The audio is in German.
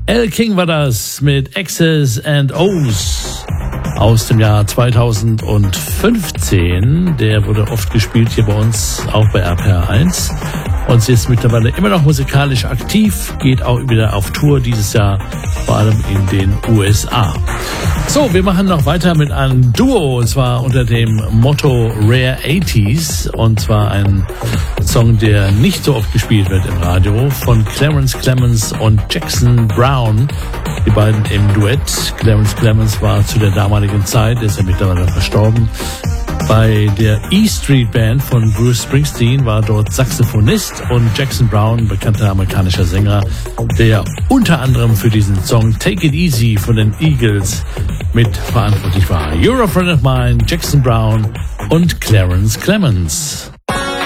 Elle King war das mit X's and O's aus dem Jahr 2015. Der wurde oft gespielt hier bei uns, auch bei RPR1. Und sie ist mittlerweile immer noch musikalisch aktiv, geht auch wieder auf Tour dieses Jahr, vor allem in den USA. So, wir machen noch weiter mit einem Duo, und zwar unter dem Motto Rare 80s. Und zwar ein Song, der nicht so oft gespielt wird im Radio, von Clarence Clemons und Jackson Browne. Die beiden im Duett. Clarence Clemons war zu der damaligen Zeit, ist ja mittlerweile verstorben, bei der E Street Band von Bruce Springsteen, war dort Saxophonist, und Jackson Browne, bekannter amerikanischer Sänger, der unter anderem für diesen Song Take It Easy von den Eagles mit verantwortlich war. You're a Friend of Mine, Jackson Browne und Clarence Clemons.